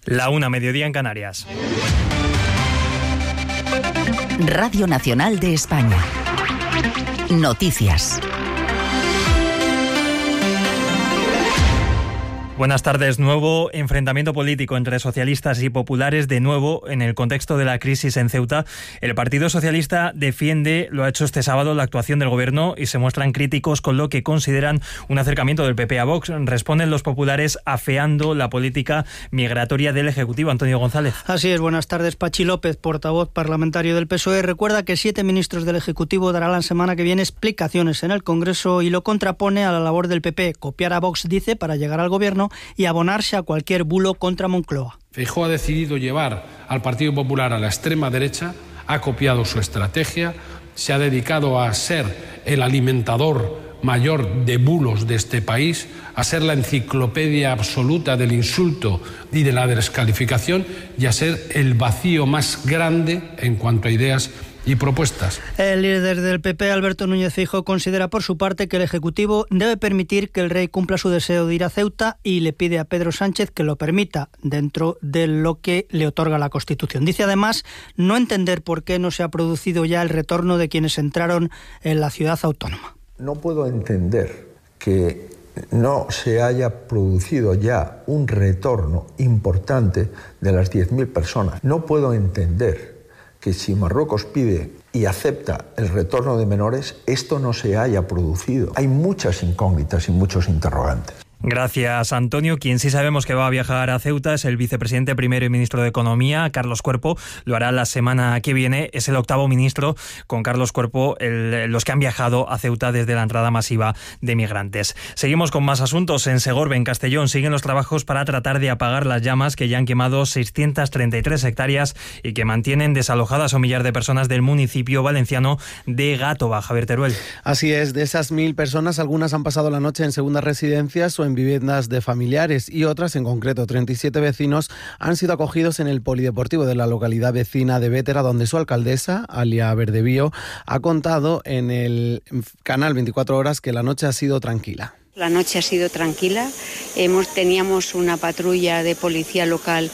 1:00, mediodía en Canarias. Radio Nacional de España. Noticias. Buenas tardes. Nuevo enfrentamiento político entre socialistas y populares, de nuevo en el contexto de la crisis en Ceuta. El Partido Socialista defiende, lo ha hecho este sábado, la actuación del Gobierno y se muestran críticos con lo que consideran un acercamiento del PP a Vox. Responden los populares afeando la política migratoria del Ejecutivo. Antonio González. Así es. Buenas tardes. Pachi López, portavoz parlamentario del PSOE, recuerda que 7 ministros del Ejecutivo darán la semana que viene explicaciones en el Congreso y lo contrapone a la labor del PP. Copiar a Vox, dice, para llegar al Gobierno y abonarse a cualquier bulo contra Moncloa. Feijóo ha decidido llevar al Partido Popular a la extrema derecha, ha copiado su estrategia, se ha dedicado a ser el alimentador mayor de bulos de este país, a ser la enciclopedia absoluta del insulto y de la descalificación y a ser el vacío más grande en cuanto a ideas y propuestas. El líder del PP, Alberto Núñez Feijóo, considera por su parte que el Ejecutivo debe permitir que el rey cumpla su deseo de ir a Ceuta y le pide a Pedro Sánchez que lo permita dentro de lo que le otorga la Constitución. Dice además no entender por qué no se ha producido ya el retorno de quienes entraron en la ciudad autónoma. No puedo entender que no se haya producido ya un retorno importante de las 10.000 personas. No puedo entender que si Marruecos pide y acepta el retorno de menores, esto no se haya producido. Hay muchas incógnitas y muchos interrogantes. Gracias, Antonio. Quien sí sabemos que va a viajar a Ceuta es el vicepresidente primero y ministro de Economía, Carlos Cuerpo. Lo hará la semana que viene. Es el 8º ministro con Carlos Cuerpo, los que han viajado a Ceuta desde la entrada masiva de migrantes. Seguimos con más asuntos. En Segorbe, en Castellón, siguen los trabajos para tratar de apagar las llamas que ya han quemado 633 hectáreas y que mantienen desalojadas a 1 millar de personas del municipio valenciano de Gátova. Javier Teruel. Así es. De esas 1.000 personas, algunas han pasado la noche en segundas residencias o en viviendas de familiares y otras, en concreto 37 vecinos, han sido acogidos en el polideportivo de la localidad vecina de Bétera, donde su alcaldesa, Alia Verdebío, ha contado en el canal 24 Horas que la noche ha sido tranquila. La noche ha sido tranquila. Teníamos una patrulla de policía local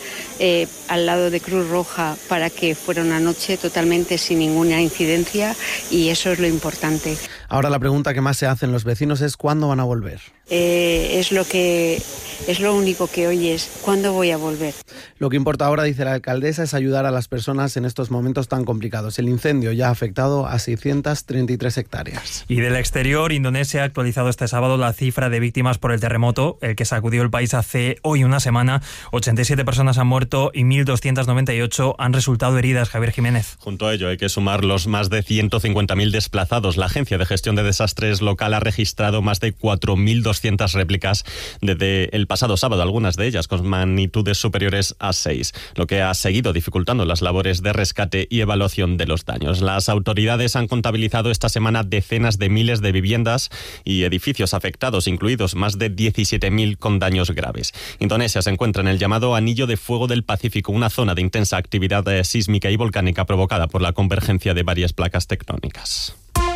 al lado de Cruz Roja para que fuera una noche totalmente sin ninguna incidencia y eso es lo importante. Ahora la pregunta que más se hacen los vecinos es ¿cuándo van a volver? Es lo único que oyes. ¿Cuándo voy a volver? Lo que importa ahora, dice la alcaldesa, es ayudar a las personas en estos momentos tan complicados. El incendio ya ha afectado a 633 hectáreas. Y del exterior, Indonesia ha actualizado este sábado la cifra de víctimas por el terremoto, el que sacudió el país hace hoy una semana. 87 personas han muerto y 1.298 han resultado heridas. Javier Jiménez. Junto a ello hay que sumar los más de 150.000 desplazados. La Agencia de Gestión de Desastres local ha registrado más de 4.200 réplicas desde el pasado sábado, algunas de ellas con magnitudes superiores a 6, lo que ha seguido dificultando las labores de rescate y evaluación de los daños. Las autoridades han contabilizado esta semana decenas de miles de viviendas y edificios afectados, incluidos más de 17.000 con daños graves. Indonesia se encuentra en el llamado Anillo de Fuego del Pacífico, una zona de intensa actividad sísmica y volcánica provocada por la convergencia de varias placas tectónicas.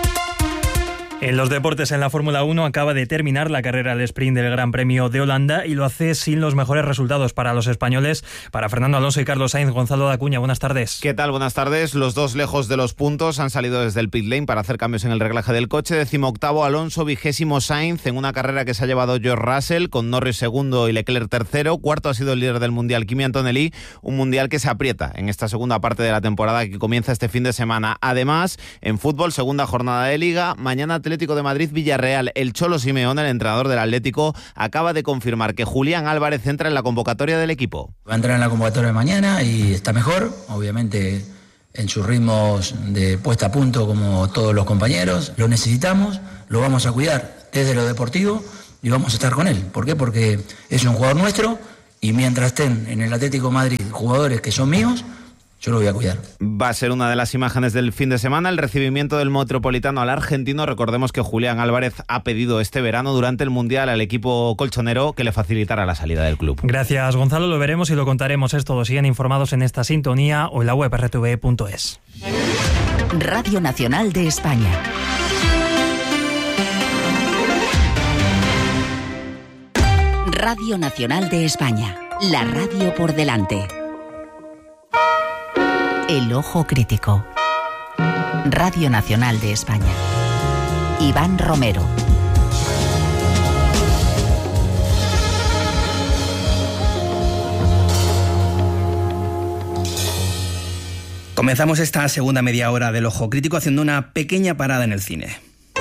En los deportes, en la Fórmula 1 acaba de terminar la carrera al sprint del Gran Premio de Holanda y lo hace sin los mejores resultados para los españoles. Para Fernando Alonso y Carlos Sainz, Gonzalo Dacuña, buenas tardes. ¿Qué tal? Buenas tardes. Los dos lejos de los puntos han salido desde el pit lane para hacer cambios en el reglaje del coche. 18º Alonso, 20º Sainz, en una carrera que se ha llevado George Russell, con Norris segundo y Leclerc tercero. Cuarto ha sido el líder del Mundial, Kimi Antonelli, un Mundial que se aprieta en esta segunda parte de la temporada que comienza este fin de semana. Además, en fútbol, segunda jornada de Liga, mañana Atlético de Madrid, Villarreal. El Cholo Simeone, el entrenador del Atlético, acaba de confirmar que Julián Álvarez entra en la convocatoria del equipo. Va a entrar en la convocatoria de mañana y está mejor, obviamente en sus ritmos de puesta a punto como todos los compañeros. Lo necesitamos, lo vamos a cuidar desde lo deportivo y vamos a estar con él. ¿Por qué? Porque es un jugador nuestro y mientras estén en el Atlético de Madrid jugadores que son míos, yo lo voy a cuidar. Va a ser una de las imágenes del fin de semana, el recibimiento del Metropolitano al argentino. Recordemos que Julián Álvarez ha pedido este verano durante el Mundial al equipo colchonero que le facilitara la salida del club. Gracias, Gonzalo. Lo veremos y lo contaremos. Es todo. Sigan informados en esta sintonía o en la web rtve.es. Radio Nacional de España. Radio Nacional de España. La radio por delante. El ojo crítico. Radio Nacional de España. Iván Romero. Comenzamos esta segunda media hora del Ojo Crítico haciendo una pequeña parada en el cine.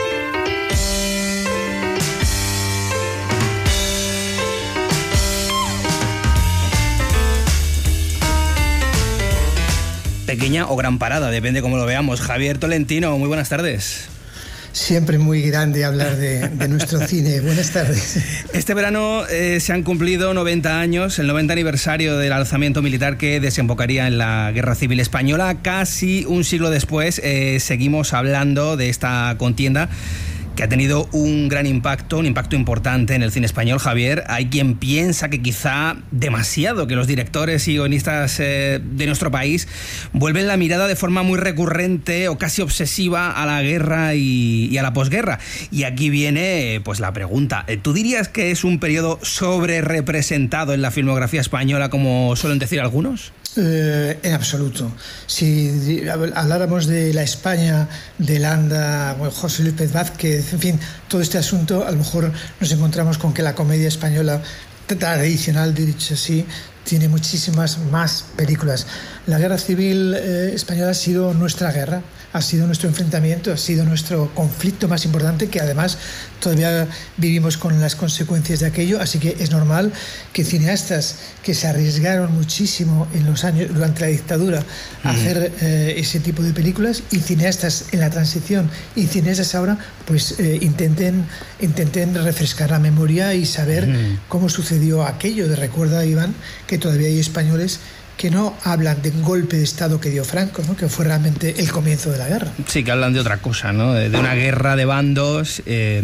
Pequeña o gran parada, depende cómo lo veamos. Javier Tolentino, muy buenas tardes. Siempre muy grande hablar de nuestro cine. Buenas tardes. Este verano se han cumplido 90 años, el 90 aniversario del alzamiento militar que desembocaría en la Guerra Civil Española. Casi un siglo después seguimos hablando de esta contienda que ha tenido un gran impacto, un impacto importante en el cine español. Javier, hay quien piensa que quizá demasiado, que los directores y guionistas de nuestro país vuelven la mirada de forma muy recurrente o casi obsesiva a la guerra y a la posguerra. Y aquí viene pues la pregunta. ¿Tú dirías que es un periodo sobre representado en la filmografía española, como suelen decir algunos? En absoluto. Si habláramos de la España de Landa, José Luis Pérez Vázquez, en fin, todo este asunto, a lo mejor nos encontramos con que la comedia española tradicional, dicho así, tiene muchísimas más películas. La guerra civil española ha sido nuestra guerra, ha sido nuestro enfrentamiento, ha sido nuestro conflicto más importante, que además todavía vivimos con las consecuencias de aquello, así que es normal que cineastas que se arriesgaron muchísimo en los años durante la dictadura a hacer ese tipo de películas, y cineastas en la transición y cineastas ahora pues intenten refrescar la memoria y saber cómo sucedió aquello. Recuerda, Iván, que todavía hay españoles que no hablan del golpe de Estado que dio Franco, ¿no? Que fue realmente el comienzo de la guerra. Sí, que hablan de otra cosa, ¿no? De una guerra de bandos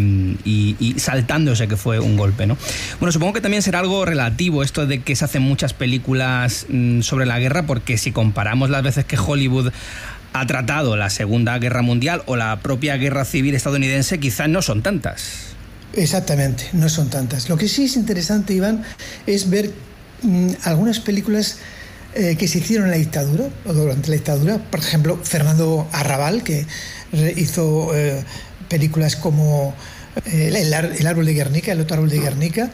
y saltándose que fue un golpe, ¿no? Bueno, supongo que también será algo relativo esto de que se hacen muchas películas sobre la guerra, porque si comparamos las veces que Hollywood ha tratado la Segunda Guerra Mundial o la propia Guerra Civil estadounidense, quizás no son tantas. Exactamente, no son tantas. Lo que sí es interesante, Iván, es ver algunas películas que se hicieron en la dictadura o durante la dictadura. Por ejemplo, Fernando Arrabal, que hizo películas como el árbol de Guernica, el otro árbol de Guernica,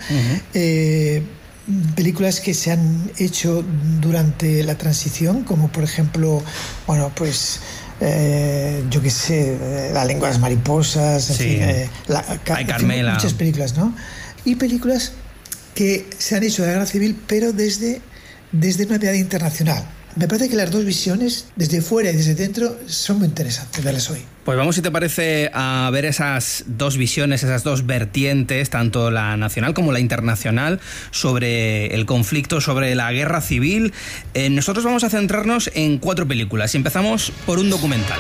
películas que se han hecho durante la transición, como por ejemplo, bueno, pues yo qué sé, La lengua de las mariposas, en fin, Carmela. Muchas películas, ¿no? Y películas que se han hecho de la guerra civil, pero desde una mirada internacional. Me parece que las dos visiones, desde fuera y desde dentro, son muy interesantes verlas hoy. Pues vamos, si te parece, a ver esas dos visiones, esas dos vertientes, tanto la nacional como la internacional, sobre el conflicto, sobre la guerra civil. Nosotros vamos a centrarnos en 4 películas y empezamos por un documental.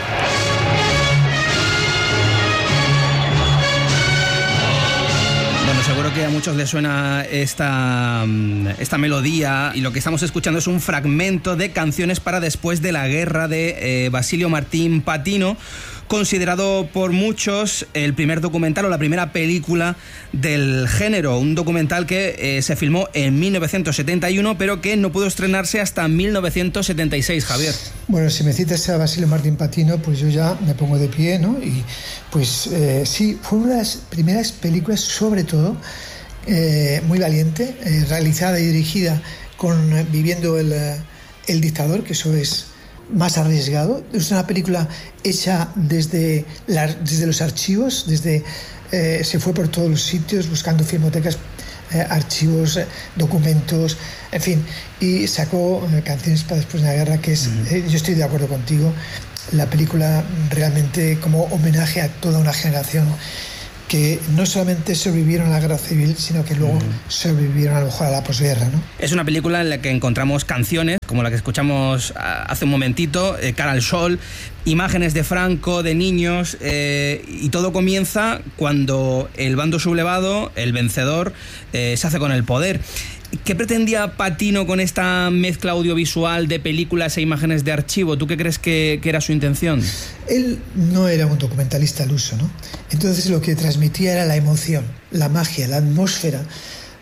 Seguro que a muchos les suena esta melodía, y lo que estamos escuchando es un fragmento de Canciones para después de la guerra de Basilio Martín Patino, considerado por muchos el primer documental o la primera película del género, un documental que se filmó en 1971 pero que no pudo estrenarse hasta 1976, Javier. Bueno, si me citas a Basilio Martín Patino, pues yo ya me pongo de pie, ¿no? Y pues sí, fue una de las primeras películas, sobre todo muy valiente, realizada y dirigida viviendo el dictador, que eso es más arriesgado. Es una película hecha desde los archivos, se fue por todos los sitios buscando filmotecas, archivos, documentos, en fin, y sacó Canciones para después de la guerra, que es, yo estoy de acuerdo contigo, la película realmente como homenaje a toda una generación que no solamente sobrevivieron a la guerra civil, sino que luego sobrevivieron a lo mejor a la posguerra, ¿no? Es una película en la que encontramos canciones, como la que escuchamos hace un momentito, Cara al Sol, imágenes de Franco, de niños, y todo comienza cuando el bando sublevado, el vencedor, se hace con el poder. ¿Qué pretendía Patino con esta mezcla audiovisual de películas e imágenes de archivo? ¿Tú qué crees que era su intención? Él no era un documentalista al uso, ¿no? Entonces lo que transmitía era la emoción, la magia, la atmósfera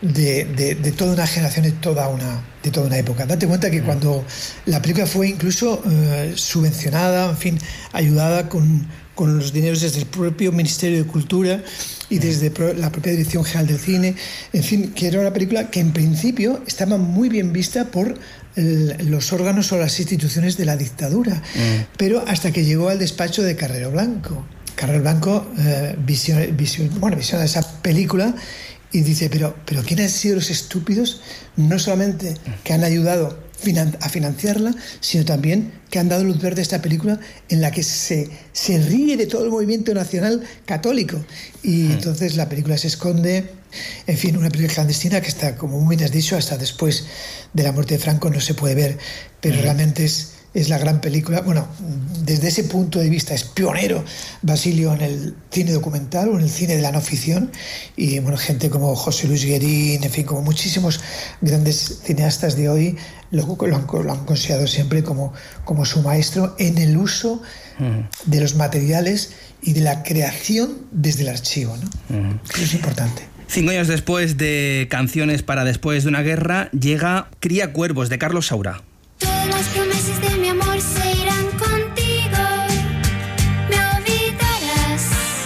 de toda una generación, de toda una época. Date cuenta que cuando la película fue incluso subvencionada, en fin, ayudada con los dineros desde el propio Ministerio de Cultura y desde la propia Dirección General del Cine, en fin, que era una película que en principio estaba muy bien vista por los órganos o las instituciones de la dictadura, pero hasta que llegó al despacho de Carrero Blanco. Carrero Blanco visiona esa película y dice, pero ¿quiénes han sido los estúpidos? No solamente que han ayudado a financiarla, sino también que han dado luz verde a esta película en la que se ríe de todo el movimiento nacional católico. Y entonces la película se esconde. En fin, una película clandestina que está, como muy bien has dicho, hasta después de la muerte de Franco no se puede ver, pero realmente es la gran película. Bueno, desde ese punto de vista es pionero Basilio en el cine documental o en el cine de la no ficción, y bueno, gente como José Luis Guerín, en fin, como muchísimos grandes cineastas de hoy lo han considerado siempre como su maestro en el uso de los materiales y de la creación desde el archivo, ¿no? Eso es importante. 5 años después de Canciones para después de una guerra, llega Cría Cuervos, de Carlos Saura. Todas las promesas de mi amor se irán contigo. Me olvidarás.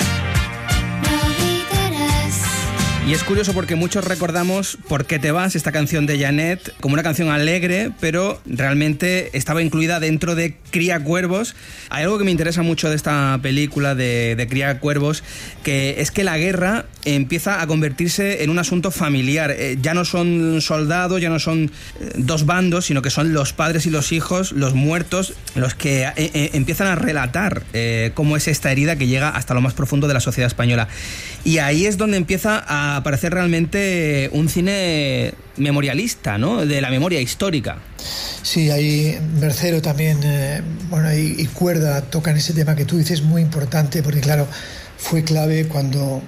Y es curioso porque muchos recordamos Por qué te vas, esta canción de Janet, como una canción alegre, pero realmente estaba incluida dentro de Cría Cuervos. Hay algo que me interesa mucho de esta película de Cría Cuervos, que es que la guerra empieza a convertirse en un asunto familiar. Ya no son soldados, ya no son dos bandos, sino que son los padres y los hijos, los muertos, los que empiezan a relatar cómo es esta herida que llega hasta lo más profundo de la sociedad española. Y ahí es donde empieza a aparecer realmente un cine memorialista, ¿no? De la memoria histórica. Sí, ahí Mercero también, y Cuerda tocan ese tema que tú dices, muy importante, porque claro, fue clave cuando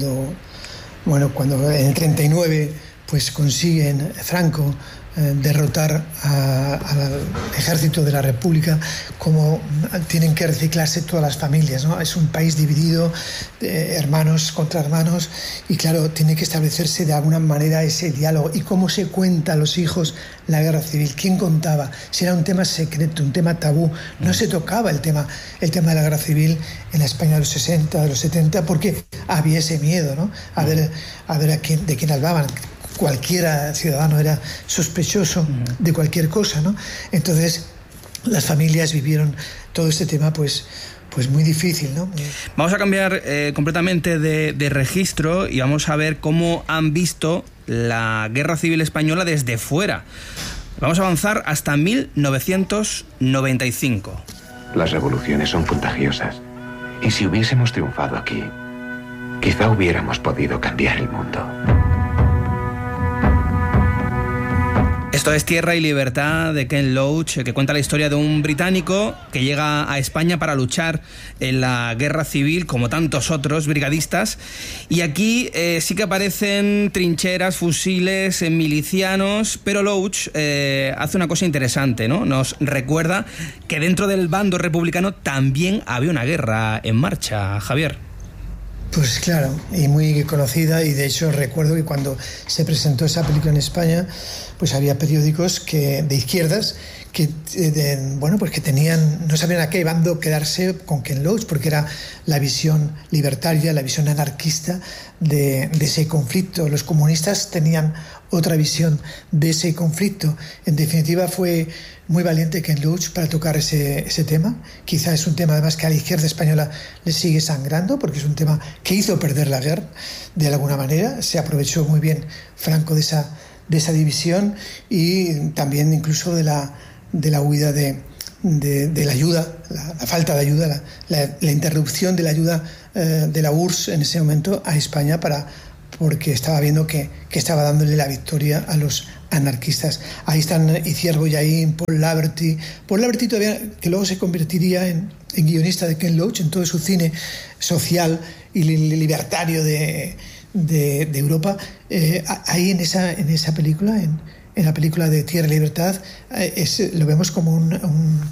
en el 39 pues consiguen Franco derrotar al ejército de la República, como tienen que reciclarse todas las familias, ¿no? Es un país dividido, hermanos contra hermanos, y claro, tiene que establecerse de alguna manera ese diálogo. ¿Y cómo se cuenta a los hijos la guerra civil? ¿Quién contaba? Si era un tema secreto, un tema tabú, no se tocaba el tema de la guerra civil en la España de los 60, de los 70, porque había ese miedo, ¿no? A ver de quién hablaban. Cualquier ciudadano era sospechoso de cualquier cosa, ¿no? Entonces las familias vivieron todo este tema pues muy difícil, ¿no? Vamos a cambiar completamente de registro y vamos a ver cómo han visto la Guerra Civil Española desde fuera. Vamos a avanzar hasta 1995. Las revoluciones son contagiosas, y si hubiésemos triunfado aquí, quizá hubiéramos podido cambiar el mundo. Esto es Tierra y Libertad, de Ken Loach, que cuenta la historia de un británico que llega a España para luchar en la guerra civil, como tantos otros brigadistas. Y aquí sí que aparecen trincheras, fusiles, milicianos, pero Loach hace una cosa interesante, ¿no? Nos recuerda que dentro del bando republicano también había una guerra en marcha, Javier. Pues claro, y muy conocida, y de hecho recuerdo que cuando se presentó esa película en España, pues había periódicos de izquierdas que tenían, no sabían a qué bando quedarse con Ken Loach, porque era la visión libertaria, la visión anarquista de ese conflicto. Los comunistas tenían otra visión de ese conflicto. En definitiva, fue muy valiente Ken Loach para tocar ese tema. Quizá es un tema además que a la izquierda española le sigue sangrando, porque es un tema que hizo perder la guerra de alguna manera. Se aprovechó muy bien Franco de esa división, y también incluso de la huida de la ayuda, la falta de ayuda, la interrupción de la ayuda de la URSS en ese momento a España, porque estaba viendo que estaba dándole la victoria a los anarquistas. Ahí están Iciar Bollaín, Paul Laverty todavía, que luego se convertiría en guionista de Ken Loach en todo su cine social y libertario de Europa. Ahí en esa película, en la película de Tierra y Libertad, lo vemos como un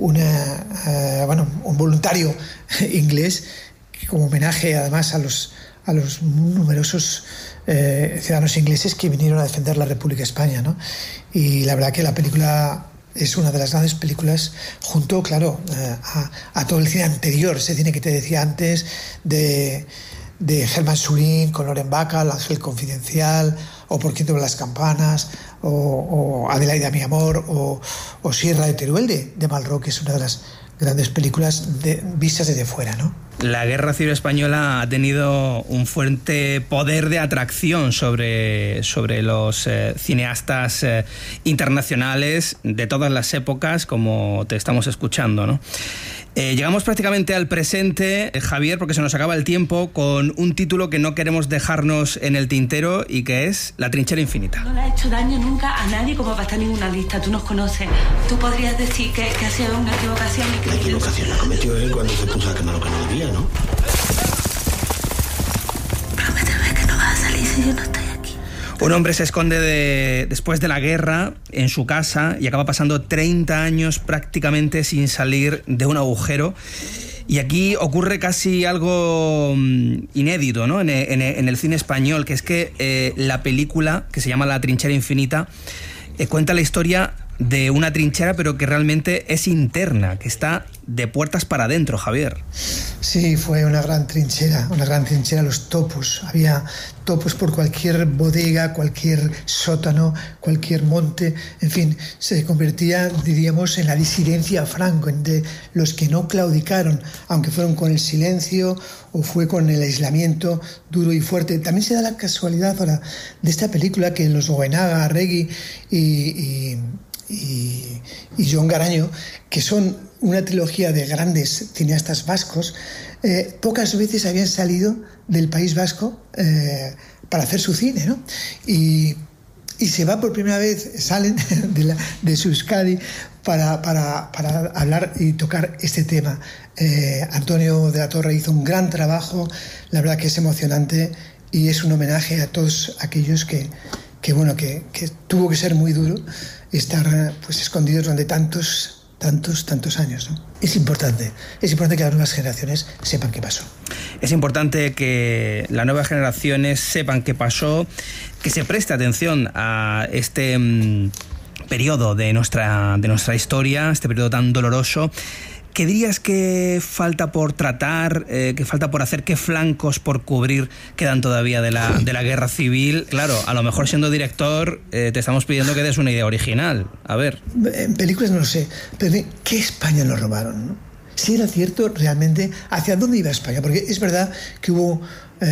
voluntario inglés, como homenaje además a a los numerosos ciudadanos ingleses que vinieron a defender la República de España, ¿no? Y la verdad que la película es una de las grandes películas, junto, claro, a todo el cine anterior, ese cine que te decía antes, de Hermann Surin con Loren Bacall, El Ángel Confidencial, o Por quién tocan las campanas, o Adelaida mi amor, o Sierra de Teruel de Malraux, que es una de las grandes películas vistas desde fuera, ¿no? La Guerra Civil Española ha tenido un fuerte poder de atracción sobre los cineastas internacionales de todas las épocas, como te estamos escuchando, ¿no? Llegamos prácticamente al presente, Javier, porque se nos acaba el tiempo, con un título que no queremos dejarnos en el tintero y que es La trinchera infinita. No le ha hecho daño nunca a nadie como para estar en ninguna lista. Tú nos conoces. Tú podrías decir que ha sido una equivocación y que... La equivocación la cometió él cuando se puso a quemar lo que no debía, ¿no? Prométeme que no vas a salir si yo no estoy aquí. Un hombre se esconde después de la guerra en su casa y acaba pasando 30 años prácticamente sin salir de un agujero. Y aquí ocurre casi algo inédito, ¿no? en el cine español, que es que la película, que se llama La trinchera infinita, cuenta la historia de una trinchera, pero que realmente es interna, que está de puertas para adentro, Javier. Sí, fue una gran trinchera, los topos. Había topos por cualquier bodega, cualquier sótano, cualquier monte. En fin, se convertía, diríamos, en la disidencia Franco, de los que no claudicaron, aunque fueron con el silencio o fue con el aislamiento duro y fuerte. También se da la casualidad ahora de esta película que los Goenaga, Arregui y Jon Garaño, que son una trilogía de grandes cineastas vascos, pocas veces habían salido del País Vasco para hacer su cine, ¿no? Y se va por primera vez, salen de su Euskadi para hablar y tocar este tema. Antonio de la Torre hizo un gran trabajo, la verdad que es emocionante y es un homenaje a todos aquellos que tuvo que ser muy duro estar pues escondidos durante tantos años, ¿no? Es importante que las nuevas generaciones sepan qué pasó. Es importante que las nuevas generaciones sepan qué pasó, que se preste atención a este periodo de nuestra historia, este periodo tan doloroso. ¿Qué dirías que falta por tratar, que falta por hacer, qué flancos por cubrir quedan todavía de la guerra civil? Claro, a lo mejor siendo director te estamos pidiendo que des una idea original. A ver. En películas no lo sé, pero ¿qué España nos robaron, no? Si era cierto realmente hacia dónde iba España, porque es verdad que hubo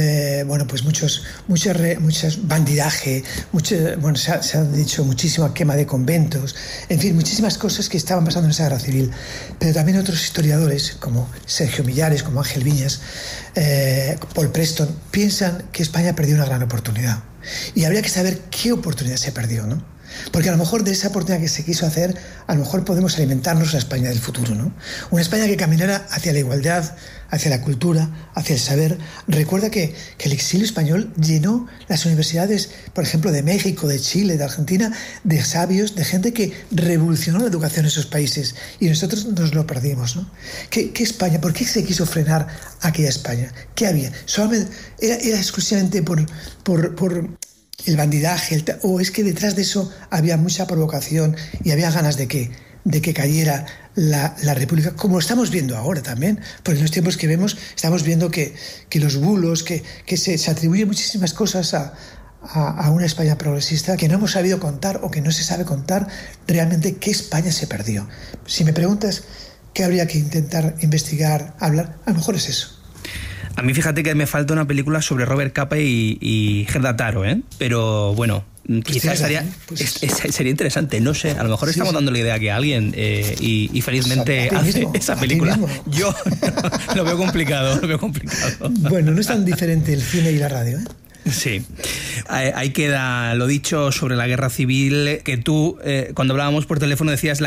muchas bandidaje, se ha dicho muchísima quema de conventos, en fin, muchísimas cosas que estaban pasando en esa guerra civil. Pero también otros historiadores, como Sergio Millares, como Ángel Viñas, Paul Preston, piensan que España perdió una gran oportunidad. Y habría que saber qué oportunidad se perdió, ¿no? Porque a lo mejor de esa oportunidad que se quiso hacer, a lo mejor podemos alimentarnos la España del futuro, ¿no? Una España que caminara hacia la igualdad, hacia la cultura, hacia el saber. Recuerda que el exilio español llenó las universidades, por ejemplo, de México, de Chile, de Argentina, de sabios, de gente que revolucionó la educación en esos países. Y nosotros nos lo perdimos, ¿no? ¿Qué España? ¿Por qué se quiso frenar aquella España? ¿Qué había? Solamente era exclusivamente por el bandidaje, o es que detrás de eso había mucha provocación y había ganas de que cayera la República, como lo estamos viendo ahora también, porque en los tiempos que vemos estamos viendo que los bulos, que se atribuyen muchísimas cosas a una España progresista que no hemos sabido contar o que no se sabe contar realmente qué España se perdió. Si me preguntas qué habría que intentar investigar, hablar, a lo mejor es eso. A mí fíjate que me falta una película sobre Robert Capa y Gerda Taro, ¿eh? Pero bueno, quizás sería interesante, no sé, a lo mejor estamos dando la idea que alguien y felizmente hace esa película. Yo lo veo complicado. Bueno, no es tan diferente el cine y la radio, ¿eh? Sí, ahí queda lo dicho sobre la guerra civil, que tú, cuando hablábamos por teléfono, decías